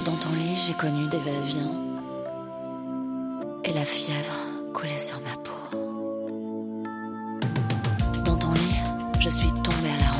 Dans ton lit, j'ai connu des va-et-vient et la fièvre coulait sur ma peau. Dans ton lit, je suis tombée à la